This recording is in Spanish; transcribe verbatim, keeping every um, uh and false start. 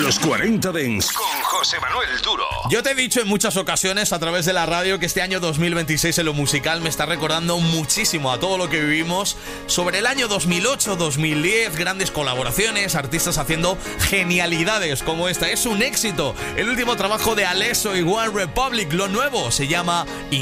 Los cuarenta Dents con José Manuel Duro. Yo te he dicho en muchas ocasiones a través de la radio que este año dos mil veintiséis en lo musical me está recordando muchísimo a todo lo que vivimos sobre el año dos mil ocho dos mil diez, grandes colaboraciones, artistas haciendo genialidades como esta. Es un éxito. El último trabajo de Alesso y One Republic, lo nuevo, se llama